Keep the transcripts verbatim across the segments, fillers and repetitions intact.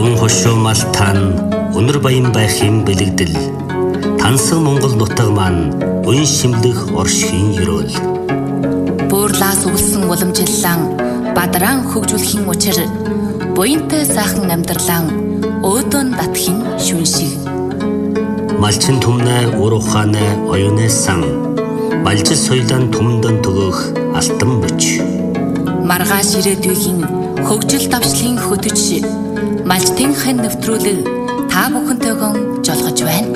таван хошуу малтаан өнөр баян байхын бэлэгдэл тансаг Монгол нутаг маань үн шимлэх оршхийн ёроол буурлаас өгсөн уламжлалан бадран хөгжүүлэхийн учир буянтай сайхан амьдралан өөдөн татхийн шүншиг малчин түмнэ ур ухаанэ оюунэ сан малжил соёлын түмдэн төгөх алтан мөч маргааш ирээдүйн хөгжил давшлын хөтөч малчтын хэн нэвтрүүлэг та бүхэнтэйгэн жолгож байна.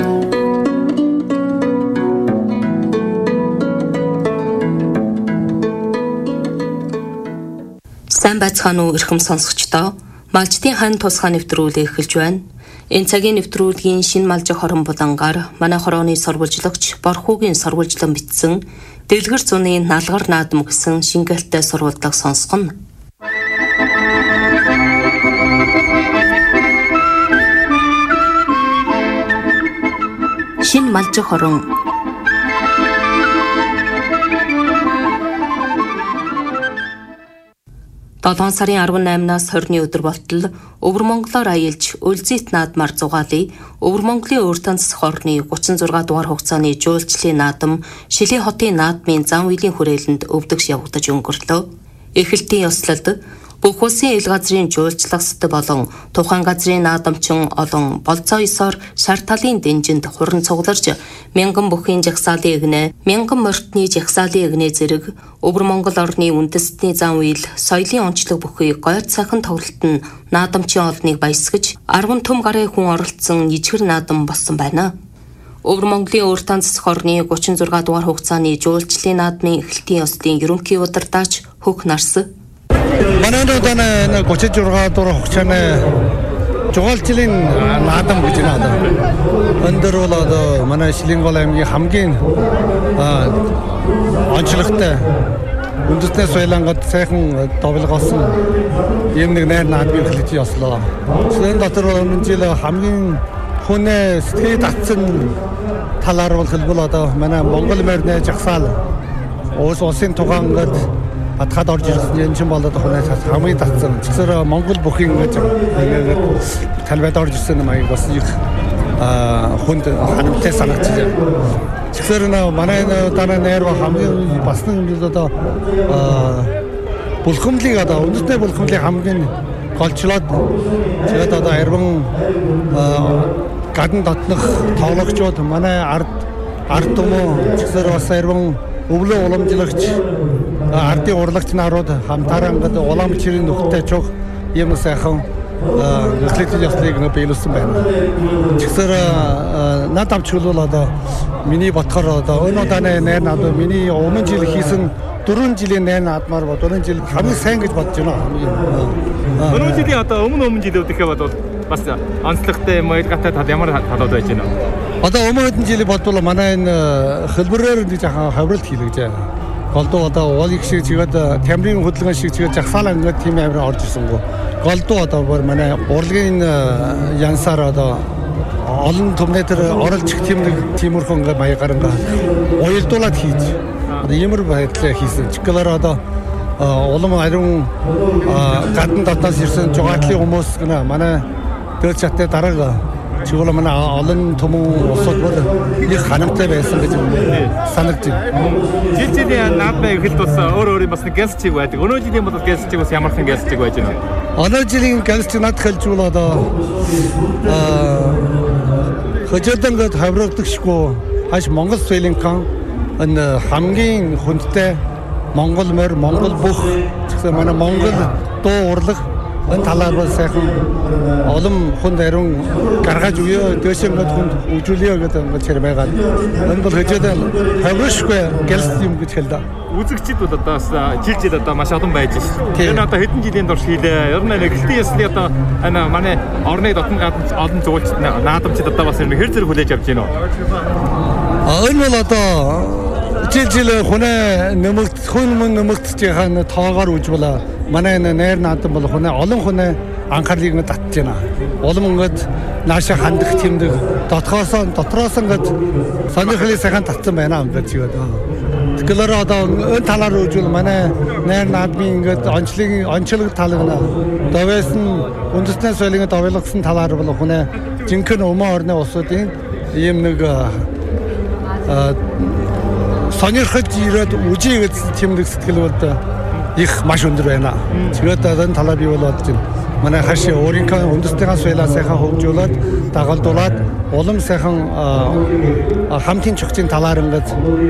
Сайн байцгаана уу эрхэм сонсогчдоо. Малчтын хэн тусгай нэвтрүүлэг эхэлж байна. Энэ цагийн нэвтрүүлгийн шинэ малжих хорон булангаар манай хорооны сурвалжлагч Борхуугийн сурвалжлан бичсэн Дэлгэр зуны налгар наадам гэсэн шингэлтэй сурвалжлага сонсгоно. Шинэ малжих хорон долоон сарын арван наймнаас хорины өдөр болтол Өвөр Монголоор аялж Үлзийт наадмаар зугаалыг Өвөр Монголын Өөртөн засаг хорны гучин зургаан дугаар хугацааны жуулчлалын наадам Шилээ хотын наадмын зам үеийн хүрээлэнд өвдөгч явагдаж өнгөрлөө. Эхлэлтийн ёслолд бүх улсын ил газрын жуулчлагчид болон тухайн газрын наадамчин олон болцоо ёсоор шар талын дэнжинд хуран цугларч мянган бүхийн жагсаалын игнэ, мянган морьтны жагсаалын игнэ зэрэг Өвөр Монгол орны үндэстний зам үйл соёлын онцлог бүхий гойр цайхан тоглолт нь наадамчин олныг баясгаж арван түм гарын хүн оролцсон ижгэр наадам болсон байна. Өвөр Монголын Өөртөн засаг хорны гучин зургаан дугаар хугацааны жуулчлалын наадмын эхлэлтийн ёслын ерөнхий удирдаач Хөх Нарс манай энэ гучин зургаан дугаар хугацааны жуулчлалын наадам гэж байна. Өндөр бол одоо манай Шилэнгол аймгийн хамгийн онцлогтой үндэсний соёлонгод сайхан довлогоосон юм нэг найр наадмын эхлэж ёслоо. Энэ дотор энэ жил хамгийн хүнээ сэтгэл татсан талаар бол хэлбэл одоо манай Монгол морины жагсаал уус улсын тухайн ингээд атхад орж ирсэн юм чинь болоод хүнээс хамгийн татсан. Тэгэхээр Монгол бүхий ингээд ингээд талбайд орж ирсэн юм аяг бас их хүнд ханамтай санагдчихжээ. Тэгэхээр манай дараа нэр хамгийн бас нэг одоо булхамлыг одоо үндэсний булхамлыг хамгийн голчлоод тэгээд одоо арван гадна дотнох тоглогчдод манай ард ард түмэн тэгэхээр бас арван өвлөө уламжлагч ардын урлагч нарууд хамтараа ингээд улаан чирийн нөхдөй чуг юм сайхан эхлэлт ёслыг нөө биелүүлсэн байна. Тэгэхээр над авчвал одоо миний бодохоор одоо энэ удааны найр наадмаар миний өмнө жил хийсэн дөрвөн жилийн найр наадмаар дөрвөн жил хамгийн сайн гэж бодож байна. Дөрвөн жилийн одоо өмнө өмнө жилүүд гэхэд бол бас онцлогтой юм гатай тал ямар талууд байж байна вэ? Одоо өмнө хэдэн жилийн бодвол манай энэ хэлбэрээр нэг жоохон хавралт хийлгэж байна. Голдуу одоо уулыг шиг чигээд тамирын хөдөлгөөн шиг чигээд жагсаалаа ингээд тийм амир орж ирсэнгүй. Голдуу одоо манай урлагийн янсаар одоо олон түмнэтэр оролж их тийм нэг тиймэрхүү ингээд маягаар ингээд уялдуулаад хийж одоо иймэр байдлаар хийсэн. Чигээр одоо улам ариун гадна дотоос ирсэн жугаатлын хүмүүс гэнэ манай дээл чаттай дараага чигээр манай олон түмэн улсууд бүр их ханамтай байсан гэж санагдаж байна. Жил жилийн наадмын эхлэлд бас өөр өөр бас гялс чиг байдаг. Өнөө жилийн бол гялс чиг бас ямархан гялс чиг байж байна. Өнөө жилийн гялс чиг над хэлжүүл одоо хөжөөдөнгөд хаврагдагшгүй хаш Монгол соёлынхан энэ хамгийн хүндтэй Монгол морь Монгол бүх гэсэн манай Монгол дуу урлаг энэ талаар бол сайхан олон хүнд ариун гаргаж өгөө дэшэмэд хүнд үжүүлээ гэдэг ингээд чир байгаа. Энэ бол хөжөөдөн хаврагшгүй гялс юм гэж хэлдэг. Үзэгчид бол одоо бас жил жил одоо маш олон байж шээ. Энэ одоо хэдэн жилийн турш хийлээ. Ер нь эхлэлтийн ёслыг одоо энэ манай орны дотн гадна олон зуулч наадамчид одоо бас хэр зэрэг хүлээж авч байна вэ? Энэ бол одоо жил жил хүнээ нэмэгд хүн мөн нэмэгдэж байгаа тоогоор үжвэла манай найр наадам бол хүнээ олон хүнээ анхаарлыг нь татж байна. Улам ингээд нааша хандах тэмдэг дотроос дотроос ингээд сонирхлыг сайхан татсан байна юм гэж байна. Тэгэхээр одоо ön талаар үзвэл манай найр наадмын ингээд онцлогийн онцлог талгана. Довээс нь үндэсний соёлын довлогсон талаар бол хүнээ жинхэнэ өмнө орны улсуудын ийм нэг сонирхож ирээд үжигээд чимдэг сэтгэл бол их маш өндөр байна. Тэгээд энэ талаар би бол бодож байна. Манай хаши өөрийнхөө үндэстний соёлоо сайхан хөгжүүлээд дагалдуулаад улам сайхан хамтын чухчийн талаар ингээд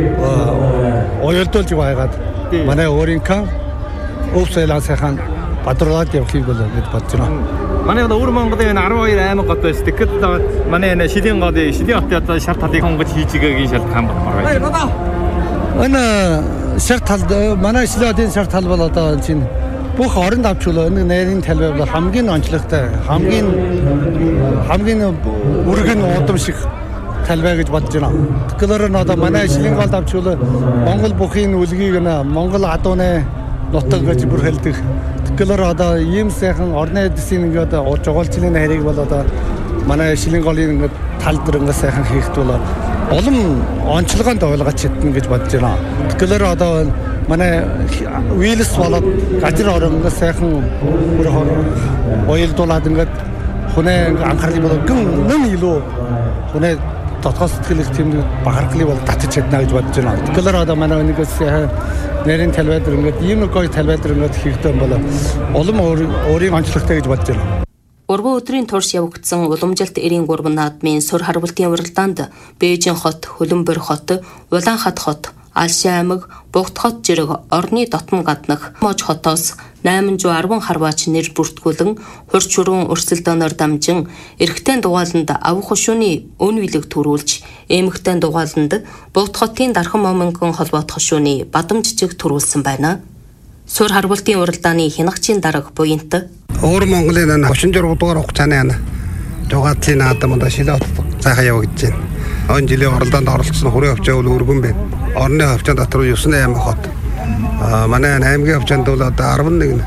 уялдуулж байгаад манай өөрийнхөө өв соёлоо сайхан бадруулаад явахыг бол бид бодож байна. Манай өвөр Монголын арван хоёр аймаг гот байж тэгэхэд манай энэ шилийн гол шилийн хотын одоо шар талыг хонгож хийж байгаагийн шалтгаан байна. Энэ шар талд манай шилийн хотын шар тал бол одоо чинь бүх орон давчул энэ найрын талбай бол хамгийн онцлогтой хамгийн хамгийн үргэн удам шиг талбай гэж бодож байна. Тэгэхээр нь одоо манай шилийн гол давчул Монгол бүхий үлгийг нэ Монгол адууны нутаг гэж бүр хэлдэг. Тэгэхээр одоо ийм сайхан орны эдсийн ингээд жугаалчлалын харийг бол одоо манай шилийн голын ингээд тал дээр ингээд сайхан хийхэд бол улам онцлогоонд ойлгож чадна гэж бодож байна. Тэгэхээр одоо манай вилс болоод газар орон ингээд сайхан бүр уялдуулаад ингээд хүнээ анхаарлыг бол гэн нэн илүү хүнээ дотгоос сэтгэл их тийм бахархлыг бол татаж чадна гэж бодож байна. Тэгэхээр одоо манай нэг сайхан нэрийн талбай дээр ингээд ийм нэг гоё талбай дээр ингээд хийхдээ бол улам өөрийн онцлогтой гэж бодож байна. Урган өдрийн турш явагдсан уламжилт эрийн гурван наадмын сур харвалтын уралдаанд Бээжин хот, Хөлбөмбөр хот, Улаанхат хот, Алши аймаг, Бугт хот жирэг орны дотн гаднах Мож хотоос найман зуун арван харваач нэр бүртгүүлэн хурц шуруун өрсөлдөөнөөр дамжин эрэгтэй дугааланд авах хошууны өн вилэг төрүүлж, эмэгтэй дугааланд Бугт хотын Дархан Момингон холбоот хошууны бадам жижиг төрүүлсэн байна. Сур харвалтын уралдааны хянагчийн дарга буянт Өвөр Монголын тридцать шесть дугаар хугацааны жугаалтлын наадам одоо шилээ цаахан явагдаж байна. Он жилийн оролдоонд оролцсон хүрээ хөвчөө бол өргөн байна. Орны хөвчөө дотор Юсны аймаг хот. Аа манай аймгийн хөвчөнд бол одоо eleven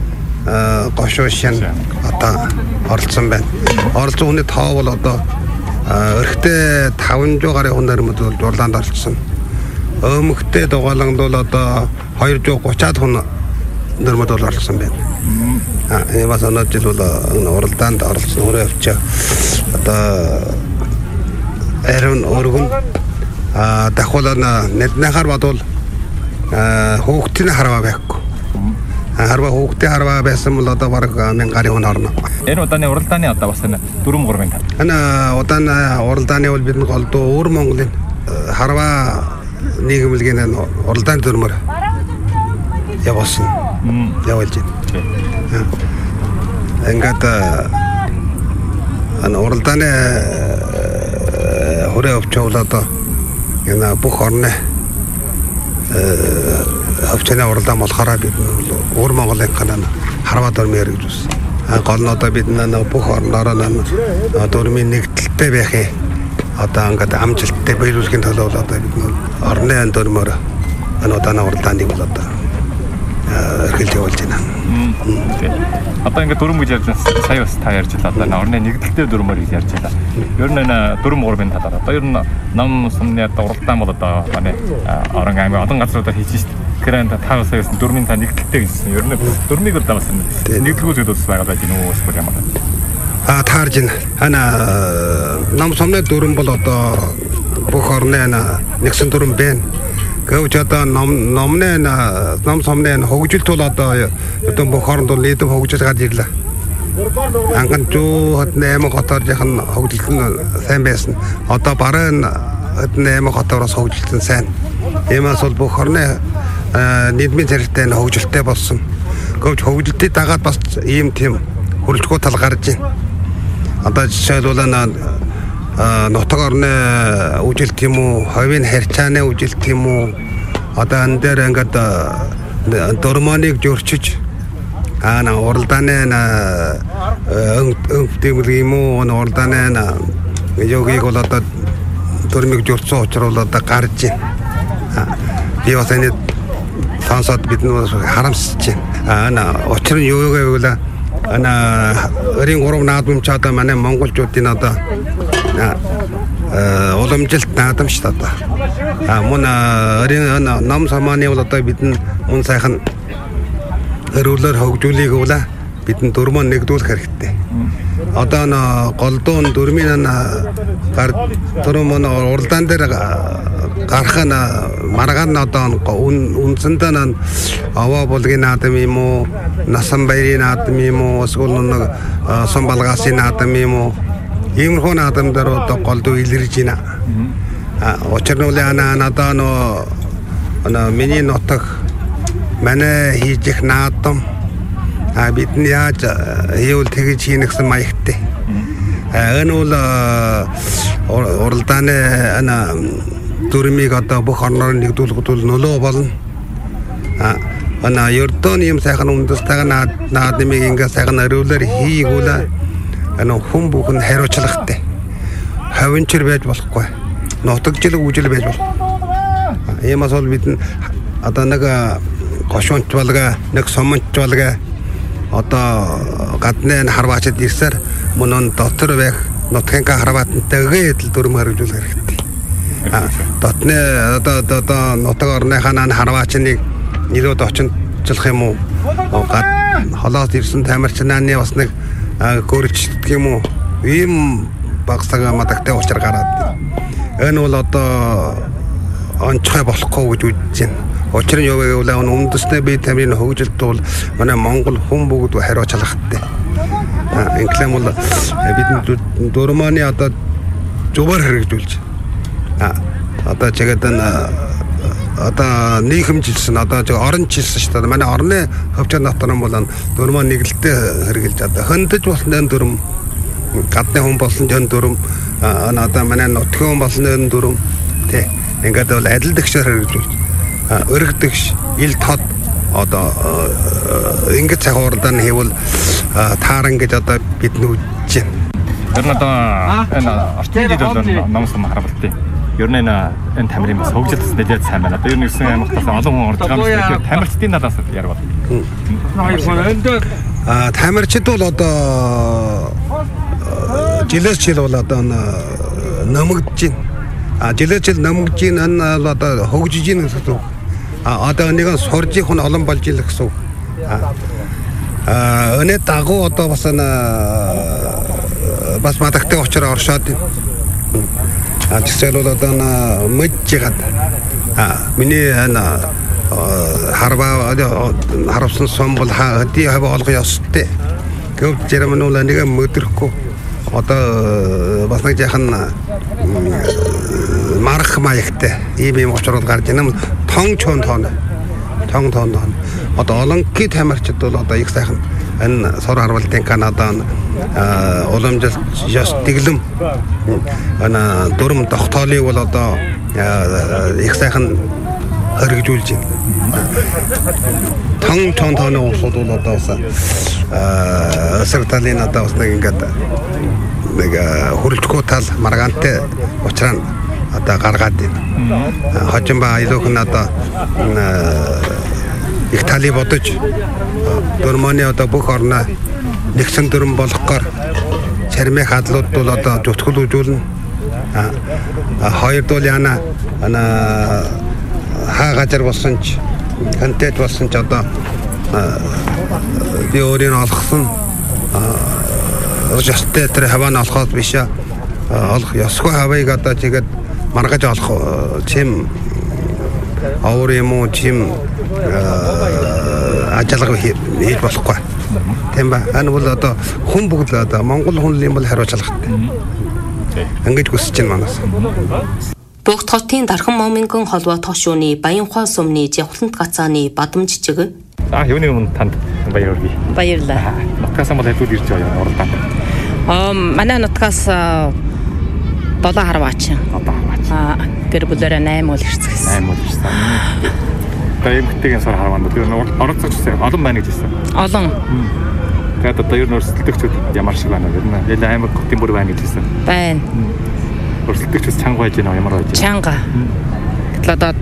гошоо шин одоо оролцсон байна. Оролцсон хүний тоо бол одоо өрхтөө five hundred гаруй хүн нэрмэд бол журлаанд оролцсон. Өмгтэй дугааланд бол одоо two hundred thirty хүн нэрмэд бол оролцсон байна. А энэ бас оноо жил бол уралдаанд оролцсон өөрөө явчаа. Одоо эрен өргөн а дахуулаа нэднахаар бодвол хөөгтний харваа байхгүй. Харваа хөөгтний харваа байсан бол одоо бараг one thousand гаруй хүн орно. Энэ удааны уралдааны одоо бас энэ four three тал. Энэ удааны уралдааны бол бидний голдуу өвөр Монголын харваа нийгэмлэгийн уралдааны дүрмээр явуулсан. Явуулж байна. Ингээд ан уралдааны хүрээ өвчөөл одоо энэ бүх орны өвчнөө уралдаан болохоор бид өвөр Монголын канаа харваа дүрмээр гэж үз. Гол нь одоо бид нэг бүх орноор дүрмийн нэгдэлтэй байхыг одоо ингээд амжилттай биелүүлэхийн төлөө одоо бид орны дүрмээр энэ удааны уралдааныг бол одоо эргэлж явуулж байна. Одоо ингээд дүрм гэж ярьж байна. Сая бас та ярьж байлаа. Одоо орны нэгдэлтэй дүрмээр гэж ярьж байлаа. Ер нь энэ дүрм гурвын талаар одоо ер нь ном сумны одоо уралдаан бол одоо манай орон аймаг олон газруудаар хийж шít. Тэгэхээр та бас ярьсан дүрмийн та нэгдэлтэй гэсэн. Ер нь дүрмийг одоо бас нэгдэлгүй зүйлс байгаа байж гэнэ үү эсвэл ямар. А таарж байна. Ана ном сумны дүрм бол одоо бүх орны нэгсэн дүрм байна. Гэвч одоо ном номны ном сумны хөгжилт бол одоо одоо бүх оронд бол нийтэм хөгжил гарч ирлээ. Анган зүү eight хотоор яхан хөгжилт нь сайн байсан. Одоо баруун eight хотоороос хөгжилт нь сайн. Иймээс бол бүх орны нийгмийн зэрэгтэй хөгжилттэй болсон. Гэвч хөгжилтийг дагаад бас ийм тийм хөрөлтгөө тал гарч байна. Одоо жишээлбэл нутаг орны үжилт юм уу, ховийн харьцааны үжилт юм уу, одоо энэ дээр ингээд дөрмоныг зөрчиж аа на уралдааны өнгөдөмөл юм уу, уралдааны йогиг бол одоо дөрмийг зөрчсөн учраас одоо гарч байна. Би бас энэ сонсоод бидний харамсаж байна. Аа учир нь юу гэвэл ана өрийн гурав наадмч одоо манай монголчуудын одоо уламжилт наадам шүү дээ. А мөн ном самааны бол одоо бидний мөн сайхан өрөөлөөр хөгжүүлэх үл бидний дөрмөө нэгдүүлэх хэрэгтэй. Одоо н голдуун дөрмийн гар дөрмөө уралдаан дээр гарах нь маргаан нь одоо үндсэндээ нь аваа булгийн наадам юм уу, насан баярын наадам юм уу, эсвэл нэг сон балгаасын наадам юм уу, иймэрхүү наадам дээр одоо голдуу илэрж байна. А учир нь улаана надаа нөө миний нутаг манай хийх наадам а бидний яаж хийвэл тэгж хийнэ гэсэн маягтай. Энэ бол уралдааны ана дөрмийг одоо бүх орноор нэгдүүлэхэд бол нөлөө болно. А ана ердөө юм сайхан үндэстэйг наадмыг ингээ сайхан өрөөлөөр хийгүүл ана хүн бүхэн хариуцлагатай. Хавинчэр байж болохгүй. Нутагчлаг үжил байж болох. Иймээс бол бид одоо нэг гошуунч болгаа, нэг сомонч болгаа одоо гадны харваачд ирсээр мөн дотор байх нутгийн харваатантай л дөрм харагдуулах хэрэгтэй. Дотны одоо одоо нутаг орныхаа харваачныг нэлээд очинчлах юм уу? Гад холоос ирсэн тамирчнааны бас нэг гөрчдөг юм уу? Ийм багсага мадагтай учраа гараад. Энэ бол одоо онцгой болохгүй гэж үзэж байна. Учир нь юу вэ гэвэл үндэсний бие тамирын хөгжилт бол манай Монгол хүн бүгд хариуцлагатай. Инглиш бол бидний дөрмөний одоо зөвөр хэрэгжүүлж. А одоо чигээд н одоо нийгэмжилсэн одоо оронжилсэн шүү дээ. Манай орны хөвчөн дотор нь бол дөрмөө нэглэлтэй хэрэгжилж одоо хөндөж болсон дөрм гадны хүн болсон дөрм одоо манай нутгийн хүн болсон дөрм тий ингээд бол адил дэгшээр хэрэгжүүлж өргөдөгш ил тод одоо ингэж цаг уралдаан хийвэл тааран гэж одоо бид нүжиж байна. Тэр нь одоо энэ орчин дэд бол ном сум харвалтай. Ер нь энэ тамирын бас хөгжилт нэлээд сайн байна. Одоо ер нь ирсэн аймагтаас олон хүн орж байгаа юм шиг тамирчдын надаас ярил. А тамирчид бол одоо жилээс жил бол одоо намагдж байна. А жилээс жил намагдж байна нь одоо хөгжиж байна гэсэн. А одоо нэгэн сурж их хүн олон болж ил гэсэн. А өнөө дагуу одоо бас н бас мадагтай учраас оршоод байна. А жишээл бол одоо мэджигаад а миний ана харва харавсан сом бол хати хав олго ёстой. Гэвч жирэмнүүл нэг мэдрхгүй одоо бас нэг яхан марх маягтай ийм юм очрол гарч байна. Тон чон тон тон тон одоо олонхий тамирчид бол одоо их сайхан энэ сор харвалтын Канадад уламжлалт ёс дэглэм ана дөрм тогтоолыг бол одоо их сайхан хэрэгжүүлж байна. Тон тон тон усууд бол одоо эсрэг талын одоо бас нэг ингээд нэг хөрөлтгөө тал маргаантай учраас одоо гаргаад байна. Хожим ба аялуухан одоо их тали бодож дөрмөний одоо бүх орноо нэгсэн дөрм болохоор чармын хадлууд бол одоо зүтгэлүүлжүүлнэ. А хоёрдуул яана ана хаа газар болсон ч контент болсон ч одоо би өөрийн олгосон өстэй тэр хаваан олоход биш олох ёсгүй хавыг одоо тэгээд маргаж олох чим авар юм уу чим ажиалга хийж болохгүй. Тийм ба. Энэ бол одоо хүн бүгд одоо Монгол хүн юм бол хариуцлагатай. Ингэж хүсэж байна манаас. Богд хотын Дархан Момингон холбоо тошууны Баянхуй сумны Жавхлант гацааны бадам жижиг. За юуны өмнө танд баяр хүргэе. Баярлалаа. Нутгаас бол хэдүүл ирж байгаа уралдаан. Аа манай нутгаас долоо харваач. Одоо харваач. Аа гэр бүлээрээ восемь уул ирцгээсэн. восемь уул ирсэн. Тэгээ эмгтэйгийн сар харваанд тэр оролцогчсон олон байна гэж хэлсэн. Олон. Тэгээд одоо ер нь өрсөлдөгчд ямар шиг байна вэ? Ер нь аймаг хотын бүр байна гэж хэлсэн. Байна. Өрсөлдөгчд чанга байж байна ямар байж байна? Чанга. Гэтэл одоо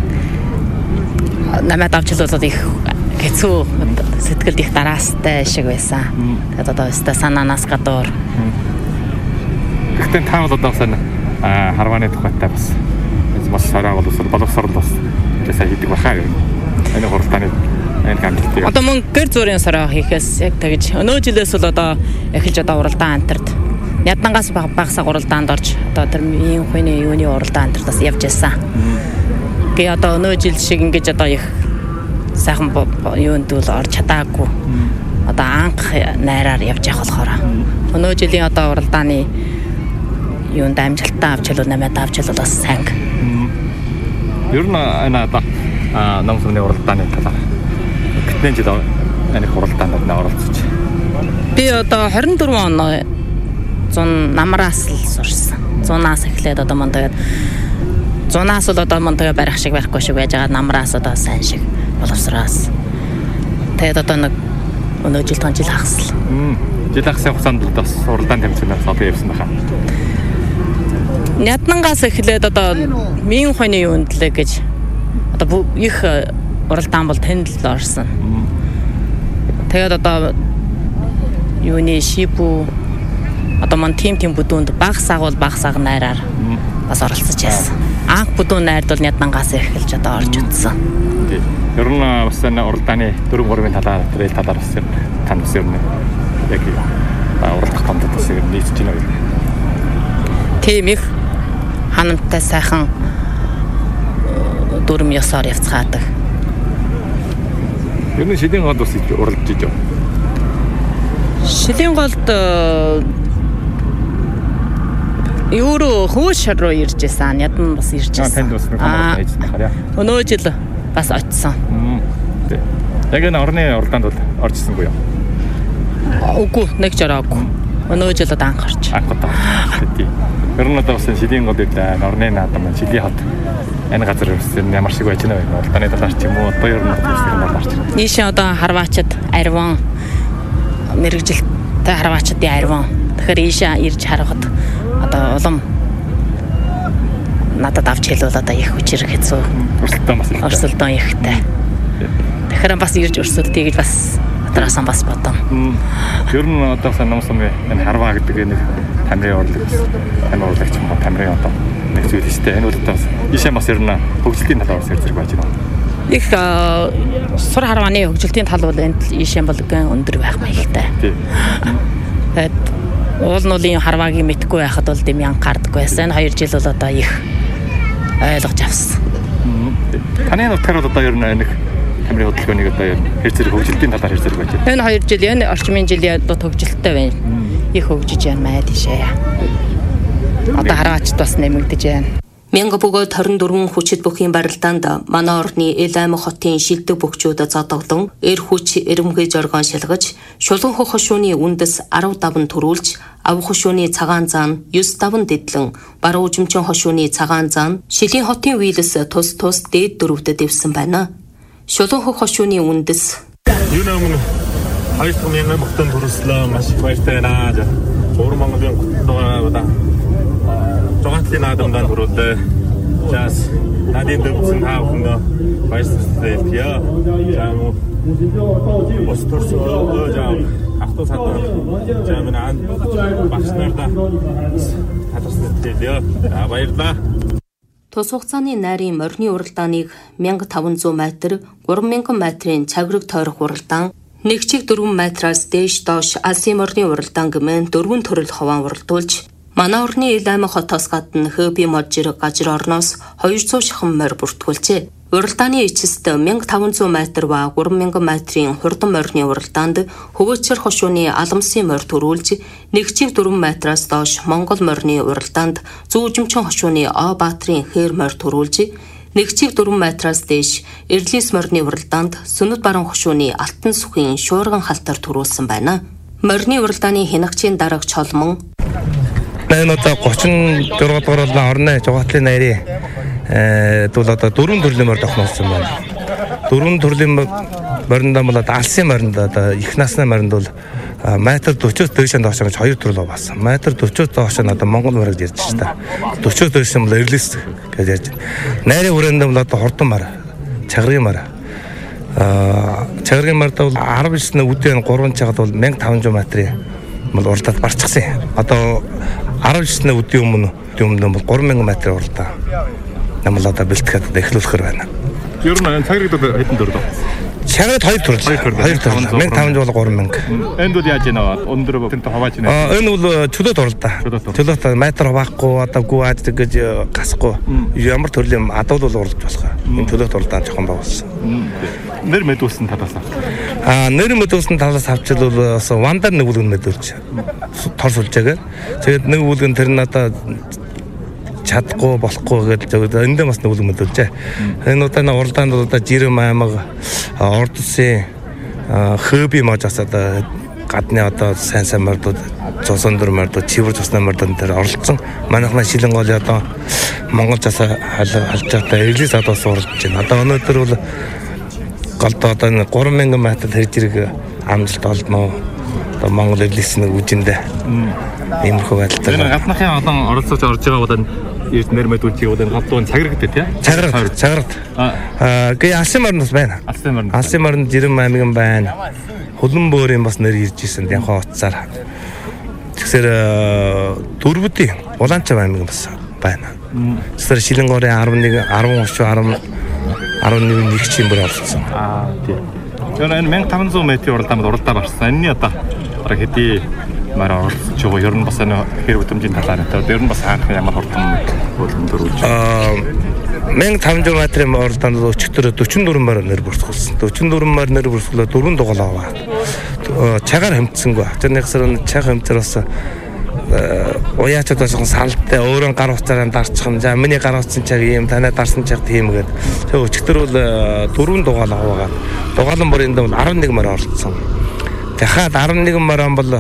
намайг давчлуулаад их хэцүү сэтгэлд их дараастай шиг байсан. Тэгээд одоо өстө санаанаас гадуур. Гэхдээ та бол одоо сайн харвааны тухайтай бас бас сараа боловсрол боловсрол бас сайн хийдэг бахаа юм. Энэ хуралдааны энэ хамтлагийг одоо мөн гэр зүрийн сараа хийхээс яг тэгж өнөө жилээс бол одоо эхэлж одоо уралдаан амтард ядангаас багасаа уралдаанд орж одоо тэр ийм хүний юуны уралдаан амтардаас явж байсан. Гэ одоо өнөө жил шиг ингэж одоо их сайхан юунд бол орж чадаагүй. Одоо анх найраар явж явах болохоор өнөө жилийн одоо уралдааны юунд амжилттай авч хэлвэл намайг авч хэлвэл бас сайн. Ер нь энэ одоо нам сүмний уралдааны талаар гэтэн жил энэ уралдаанд оролцож. Би одоо хорин дөрвөн он зун намраас л сурсан. Зунаас эхлээд одоо мөн тэгээд зунаас л одоо мөн тэгээд барих шиг барихгүй шиг байж байгаа намраас одоо сайн шиг боловсроос. Тэгээд одоо нэг өнөө жил тон жил хагасл. Жил хагасны хугацаанд бас уралдаан тэмцээнээс одоо явсан байна. Яднангаас эхлээд одоо мин хойны юунд лээ гэж одоо их уралдаан бол тэнд л орсон. Тэгээд одоо юуны шипу одоо ман тим тим бүдүүнд багсаг бол багсаг найраар бас оролцож байсан. Анх бүдүүн найрд бол яднангаас эхэлж одоо орж утсан. Ер нь бас энэ уралдааны дөрвөн гурвын талаар трейл талаар бас тань бас ер нь яг уралдах томдод бас ер нь нийцж байна. Тийм их ханамтай сайхан дүрм ёсоор явцгаадаг. Ер нь шилийн голд бас уралдаж ижив. Шилийн голд юуруу хөөш руу ирж байсан. Ядан бас ирж байсан. Танд бас нэг хамаартай хийж байгаа. Өнөө жил бас очсон. Яг энэ орны уралдаанд бол орж ирсэнгүй юу? Үгүй, нэг жараагүй. Өнөө жил одоо анх орч. Анх удаа. Тийм. Ер нь одоо бас шилийн голд орны наадам шилийн хот энэ газар өссөн ямар шиг байж байна вэ? Уралдааны талаар ч юм уу одоо ер нь өссөн бол орч. Ийшээ одоо харваачд арван мэрэгжилтэй харваачдын арван. Тэгэхээр ийшээ ирж харахад одоо улам надад авч хэлвэл одоо их хүчээр хэцүү. Өрсөлдөөн бас их. Өрсөлдөөн ихтэй. Тэгэхээр бас ирж өрсөлдөе гэж бас одроос бас бодом. Ер нь одоо ном сумын энэ харваа гэдэг нэг тамирын урлаг тамирын урлагч юм ба тамирын одоо нэг зүйл ихтэй. Энэ бол одоо ийшээ бас ер нь хөгжилтийн талаар бас зэрэг байж байна. Их сур харвааны хөгжилтийн тал бол энд ийшээ бол гэн өндөр байх маягтай. Тийм. Тэгээд уул нуулын харваагийн мэдгүй байхад бол дэм ян гардаггүй байсан. Хоёр жил бол одоо их ойлгож авсан. Таны нутгаар бол одоо ер нь нэг тамирын хөдөлгөөнийг одоо хэр зэрэг хөгжилтийн талаар хэр зэрэг байж байна. Энэ хоёр жил энэ орчмын жилийн одоо хөгжилттэй байна. Их хөгжиж байна маа тийшээ. Одоо хараач бас нэмэгдэж байна. Мянга бөгөөд хорин дөрвөн хүчит бүхийн барилдаанд манай орны эл аймаг хотын шилдэг бөхчүүд зодоглон, эр хүч эрэмхий жоргон шалгаж, шулуун хөх хошууны үндэс арав даван төрүүлж, ав хошууны цагаан заан ёс даван дэдлэн, баруун жимчин хошууны цагаан заан шилийн хотын вийлэс тус тус дээд дөрөвдөд дэвсэн байна. Шулуун хөх хошууны үндэс Юунаа мөн хоёр дахь мянган бүхтэн төрөслөө маш их баяртай байна. Өвөр Монголын гутнаа Зогаатлын наадамдаа төрүүлээ. Жаас надын дэвсэн таа бүхэнд баярлалаа хэлье. За мөн бос төрсөө жаа автобусад жаа мэн ан багш нартай татварсан хэлье. За баярлалаа. Тус хугацааны найрын морины уралдааныг мянга таван зуун метр, гурван мянган метрийн цагрыг тойрох уралдаан, нэг чиг дөрвөн метраас дээш доош Алсын морины уралдаан гэмээн дөрвөн төрөл ховаан уралдуулж, манай орны эл аймаг хотоос гадна Хөби Можир гажир орноос хоёрдугаар шахан морь бүртгүүлжээ. Уралдааны эцэст мянга таван зуун метр ба гурван мянган метрийн хурдан морины уралдаанд Хөвөөчөр хошууны Аламсын морь төрүүлж, нэг чиг дөрвөн метраас доош Монгол морины уралдаанд Зүүжимчин хошууны О Баатрийн хээр морь төрүүлж, нэг чиг дөрвөн метраас дээш Эрлис морины уралдаанд Сүнэт баруун хошууны Алтан сүхийн Шуурган халтар төрүүлсэн байна. Морины уралдааны хянагчийн дарга Чолмон Энэ одоо гучин дөрөв дугаар орны Зогаатлын найрын э дүүл одоо дөрвөн төрлийн морь тохиолсон байна. Дөрвөн төрлийн моринд бол одоо Алсын моринд одоо их насны моринд бол метр дөрвөөс дээш доош гэж хоёр төрөл басан. метр дөрвөөс доош нь одоо Монгол морийг ярьж байна. дөрвөөс дээш нь бол Эрлис гэж ярьж байна. Найрын хүрээнд бол одоо хурдан морь, чагаргийн морь. Аа чагаргийн морьд бол арав дэсний үдийн гурван чагад бол мянга таван зуун метрийн бол уралдаад барчихсан. Одоо арван жилийн өдийн өмнө өмнө бол гурван мянган метр уралдаан намал одоо бэлтгэхэд эхлүүлэхээр байна. Ер нь цаграгдаад хэдэн төр дөө? Чагад хоёр төрөл. Хоёр төрөл. мянга таван жил бол гурван мянга. Энд бол яаж яана? Өндөр тэнт хаваач нэ. Аа энэ бол чөлөөт уралдаа. Чөлөөт метр хаваахгүй одоо гүад гэж гасахгүй. Ямар төрлийн адуул бол урлаж болох. Энэ чөлөөт уралдаан жоохон байгуулсан. Нэр мэдүүлсэн талаас авч. Аа нэр мэдүүлсэн талаас авчил бол бас вандар нэгүүлгэн мэдүүлж. Тор сүлжээгээ. Тэгээд нэгүүлгэн тэр нь одоо чадахгүй болохгүй гэдэг эндээ бас нүгэл мэдүүлжээ. Энэ удаа уралдаанд одоо Жирэм аймаг орд улсын хөөби можоос одоо гадны одоо сайн сайн мордууд зоосондор мордууд чивэр цусны мордууд дээр оролцсон. Манайхна шилэн голын одоо Монгол цас халж байгаа эглис одоо суралж байна. Одоо өнөөдөр бол голдоо одоо гурван мянган метр хэрэг зэрэг амжилт олдно. Одоо Монгол эглисийн үжиндээ иймэрхүү байдалтай. Энэ гадныхын олон оролцож орж байгаа бол эрт нэр мэдүүлчих бол энэ гадуун цаграгддаг тий? Цаграгд, цаграгд. Аа гээ алсын морноос байна. Алсын морно. Алсын морно Жирэм аймгийн байна. Хулан бөөрийн бас нэр ирж исэн янхаа утсаар. Тэгэхээр дөрвөдийн Улаанчав аймгийн бас байна. Тэгэхээр Шилэнгорын арван нэг, арван урш, арван арван нэг чим бүр оролцсон. Аа тий. Тэр энэ мянга таван зуун метрийн уралдаанд уралдаа барсан. Энэний одоо бараг хэдий мараа оролцож байгаа. Ер нь бас энэ хэр хөтөмжийн талаар нь ер нь бас хаанх ямар хурдан хөлбөмбөр дөрүүлж. Аа мянга таван зуун метрийн уралдаанд өчтөр дөрвөн дөрвөн морь нэр бүрсгэлсэн. дөрвөн дөрвөн морь нэр бүрсгэлээ дөрвөн дугаал аваад чагаар хэмтсэнгүй. Тэрнийх сарын чаг хэмтэр бас уяачаад бас саналтай өөрөө гар утсаараа дарчих юм. За миний гар утсан чаг ийм танаа дарсан чаг тийм гээд. Тэгээ өчтөр бол дөрвөн дугаал аваад дугаалan бүрийн дэв арван нэг морь оролцсон. Дахиад арван нэг морь бол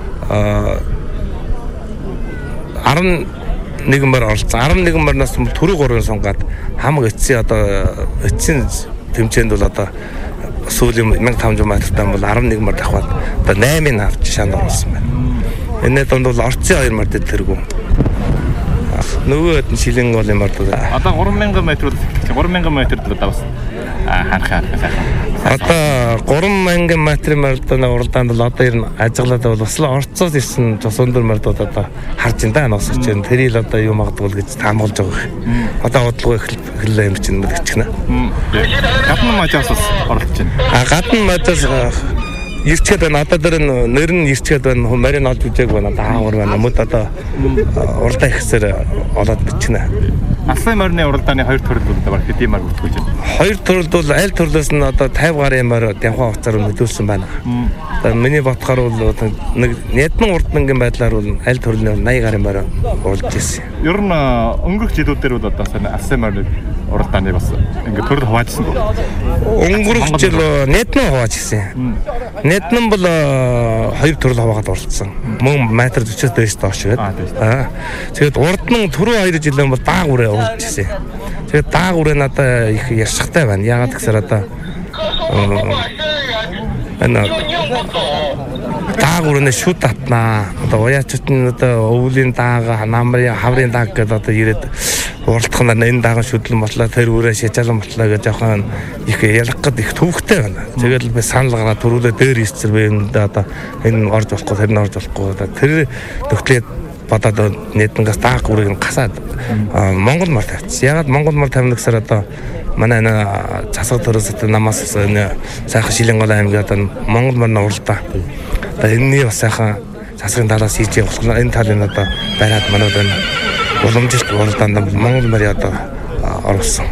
арван нэг морь оролцсон. арван нэг морьноос түрүү гурван сунгаад хамаг эцсийн одоо эцсийн тэмцээнд бол одоо сүүлийн мянга таван зуун метртай бол арван нэг морь давхад одоо наймыг авч шаанд орсон байна. Энэ донд бол орцын хоёр морь тэргүү. Нөгөөд нь Шилэн голын морь. Одоо гурван мянган метр гурван мянган метр одоо бас хаанх хаанх сайхан. Одоо гурван мянган метрийн морьдын уралдаанд бол одоо ер нь ажиглаад бол бас л орцоос ирсэн цус өндөр морьдууд одоо харж ин да носч байна. Тэрийг одоо юу магадгүй гэж таамаглаж байгаа юм. Одоо бодлого эхэллээ юм чинь мэдчихнэ. Гадны мажаас оролцож байна. А гадны мажаас ирчээд байна. Одоо тэр нэр нь ирчээд байна. Марин олж үжээг байна. Даавар байна. Мөд одоо уралдаа ихсээр олоод бичнэ. Алсын морины уралдааны хоёр төрөл бол баг хэдийн морь бүртгүүлж байна. Хоёр төрөл бол аль төрлөөс нь одоо пятьдесят гарын морь янхаа хугацаар мэдүүлсэн байна. Одоо миний бодохоор бол нэг нядман урднангийн байдлаар бол аль төрлийн eighty гарын морь уралж ирсэн. Ер нь өнгөрөх жилүүдээр бол одоо сайн алсын морины уралдааны бас ингээд төрөл хуваажсан гоо. Өнгөрөх жил нядман хуваажсэн. Нядман бол хоёр төрөл хуваагаад уралдсан. Мөн метр forty дээрс доош гээд. Аа. Тэгээд урднан түрүү хоёр жилийн бол даагүрээ уралж ирсэн. Тэгээд даагүрээ надад их яршигтай байна. Яагаад гэхээр одоо энэ даагүрээ шүд татнаа. Одоо уяачт нь одоо өвлийн даага, намрын хаврын дааг гэдэг одоо ирээд уралдах нь энэ дааган шүдлэн ботлоо тэр үрээ шижаалан ботлоо гэж жоохон их ялах гээд их төвхтэй байна. Тэгээд би санал гараад түрүүлээ дээр ирсэр бэ одоо энэ орж болохгүй тэр нь орж болохгүй тэр төгтлээд бодоод нэднгээс дааг үрийг гасаад Монгол мар тавьчихсан. Ягаад Монгол мар тавина гэхээр одоо манай энэ засаг төрөөс намаас энэ сайхан Шилэн гол аймгийн одоо Монгол марны уралдаа. Одоо энэний бас сайхан засгийн талаас хийж явах энэ талын одоо байраад манайд байна. Уламжлалт уралдаанд Монгол мар одоо орсон.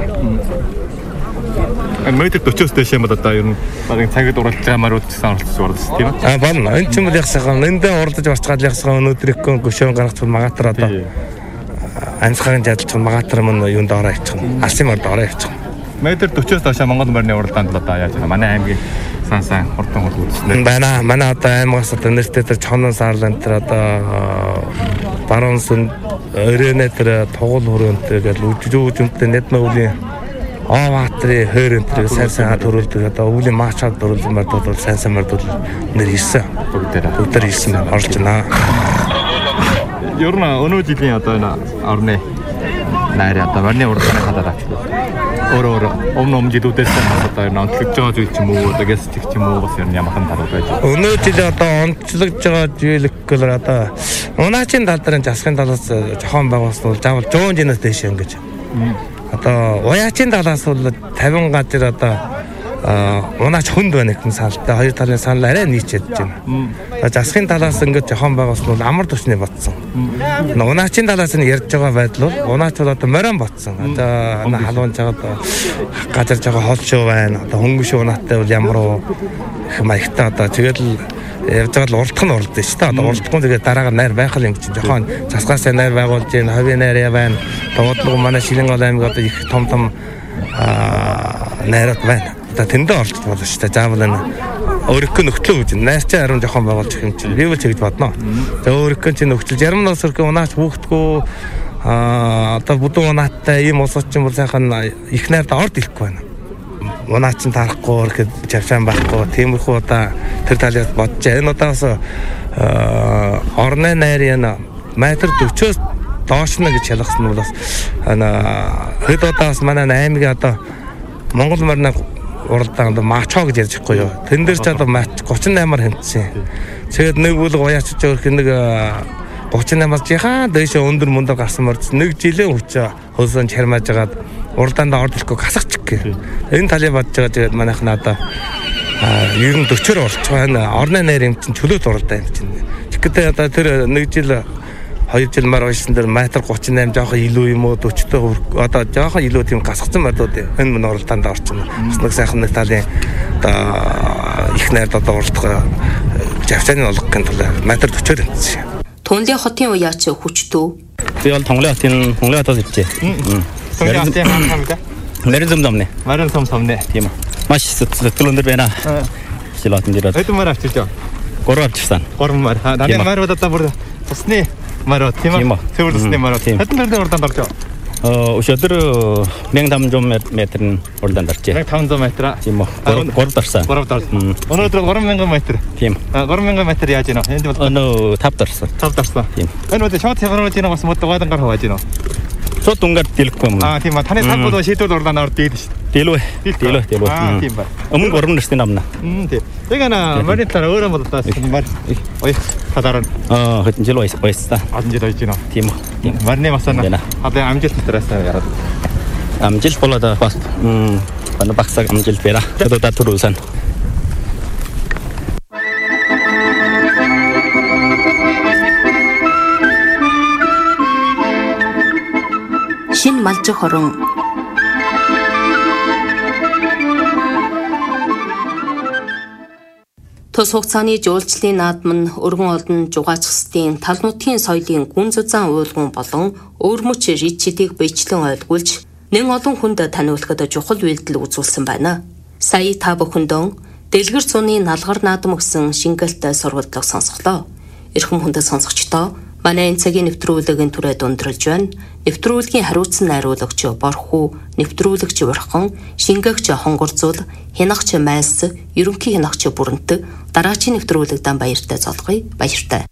Метр forty-оос дэш юм одоо ер нь багын цагт уралж байгаа марууд гэсэн оролцож уралдсан тийм үү? Аа байна. Энэ ч юм бол яг сайхан эндээ уралдаж барчгаад яг сайхан өнөөдөр их гөшөөн гаргацвал магатар одоо анцхан жадалч магатар мөн юунд ороо явчих. Алсын морд ороо явчих. Метр forty-оос доош Монгол морины уралдаанд одоо яаж байна? Манай аймгийн сан сан хурдан хурд үзсэн. Байна. Манай одоо аймагаас одоо нэртэй тэр Чонон саарлан тэр одоо баруун сүн өрөөнэ тэр тугал хүрээнд тэгэл үжиж үжимтэй нэдмэ үлийн Аваатри хөрөн тэр сайн сайн төрүүлдэг одоо өвлийн маачаад төрүүлсэн мордууд бол сайн сайн мордууд нэр ирсэн. Бүгдээр бүгдээр ирсэн орж байна. Ер нь өнөө жилийн одоо энэ орны найр одоо орны уралдааны хадаад өөр өөр өмнө өмнө жилүүдээс одоо энэ онцлогдож байгаа зүйл ч юм уу одоо гэрчдэг ч юм уу бас ер нь ямархан талууд байж. Өнөө жил одоо онцлогдож байгаа зүйл гэхээр одоо Унаачийн тал дээр засахын талаас жохон байгуулсан бол заавал one hundred жинээс дээш ингэж. Одоо уяачийн талаас бол fifty газар одоо унаач хүнд байна гэх саналтай хоёр талын санал арай нийцээд байна. Засахын талаас ингэж жохон байгуулсан бол амар төвчний ботсон. Унаачийн талаас нь ярьж байгаа байдал бол унаач бол одоо морин ботсон. Одоо халуун жагаад газар жагаа холшоо байна. Одоо хөнгөш унаатай бол ямар их маягтай одоо тэгээд л явж байгаа л уралдах нь уралдаж шүү дээ. Одоо уралдахгүй тэгээд дараагаар найр байх юм чинь жохон засгаасаа найр байгуулж байна. Хавийн найр яваа. Дуудлага манай Шилэнгол аймаг одоо их том том найрууд байна. Одоо тэндээ орж болно шүү дээ. Заавал энэ өөрийнхөө нөхцөл гэж найрчаа харин жохон байгуулж их юм чинь би бол ч гэж бодно. За өөрийнхөө чинь нөхцөл зарим нь өсөрхөө унаач хүүхдгүү аа одоо бүдүүн унааттай ийм улсууд чинь бол сайхан их найрд орд ирэхгүй байна. Унаач нь тарахгүй ихэд чавшаан байхгүй тиймэрхүү одоо тэр талаас бодож энэ удаас орны найрын метр forty-оос доош нь гэж ялгсан нь бол бас хэд удаас манай аймгийн одоо Монгол морины уралдаанд мачо гэж ярьж байхгүй юу. Тэн дээр ч одоо thirty-eight-аар хэмжсэн. Тэгээд нэг бүл уяачж өөрх нэг thirty-eight-аас жихан дэше өндөр мөндөр гарсан морд нэг жилийн хүч хөлсөн чармааж агаад уралдаанд орж ирэхгүй хасагч гэх. Энэ талыг бодож байгаа тэгээд манайх надаа ер нь forty-оор орж байгаа. Орны найр юм чинь чөлөөт уралдаа юм чинь. Тэгэхээр одоо тэр нэг жил two жил мар байсан дээр метр thirty-eight жоохон илүү юм уу forty-той одоо жоохон илүү тийм гасгацсан мордууд энэ мөн уралдаанд орчихно. Бас нэг сайхан нэг талын одоо их найрд одоо уралдах жавцааны олгох гэх тул метр forty-оор хэмжсэн. Тунлын хотын уяач хүчтүү. Би бол Тонголын хотын Тонголын хотоос иржээ. Тонголын хотын хаан хамга. Нарийн зам замны. Нарийн зам замны. Тийм үү. Маш сэтгэл өндөр байна. Шилотон дээр. Хэдэн мар авчирч байгаа? Гурван авчирсан. Гурван мар. Нарийн мар бол одоо бүр тусны марот тийм үү? Цэвэр тусны марот. Хэдэн мөрөнд уралдаанд орж байгаа? Өшөдөр one thousand five hundred метрын уралдаанд оржээ. one thousand five hundred метр. Тийм үү. гурав дарсан. гурав дарсан. Өнөөдөр three thousand метр. Тийм. three thousand метр яаж гинэ? Энд бол өнөө five дарсан. five дарсан. Тийм. Энэ үедээ шууд хямруулж гинэ бас мод гайдан гар хувааж гинэ. Шууд дүнгээр дэлэхгүй юм. Аа тийм ба таны цаг бол шийдвэр уралдаанд орж дээд шүү. Дэлвэ. Дэлвэ, дэлвэ. Аа тийм ба. Өмнө гурван насны намна. Мм тийм. Тэг ана марийн талаар өөрөө боддоос мар ой талаар аа хэдэн жил байсан байсан. Олон жил байж гинэ. Тийм үү. Марны масана одоо амжилт тараас яраад. Амжилт болоод бас мм бана багсаг амжилт бэра. Одоо түрүүсэн. Шин малжих хорон Тус хугацааны жуулчлалын наадам нь өргөн олдон жугаачихсдын тал нутгийн соёлын гүн зузаан уулгуун болон өөрмөч ричидийг биечлэн ойлгуулж нэн олон хүнд таниулахад чухал үйлдэл үзүүлсэн байна. Сая та бүхэндөө дэлгэр цууны налгар наадам гэсэн шингэлтэй сургалтлага сонсголоо. Эрхэм хүндэт сонсогчдоо манай энэ цагийн нэвтрүүлгийн түрээд өндөрлж байна. Нэвтрүүлгийн хариуцсан найруулагч Борхуу, нэвтрүүлэгч Урхан, шингээгч Хонгорзуул, хянагч Майс, ерөнхий хянагч Бүрэнт дараачийн нэвтрүүлэгдэн баяртай золгоё. Баяртай.